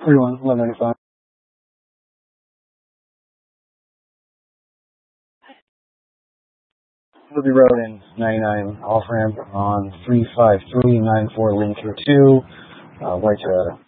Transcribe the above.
Everyone, 1195. Ruby Road in 99 off ramp on 35394 lane through 2. White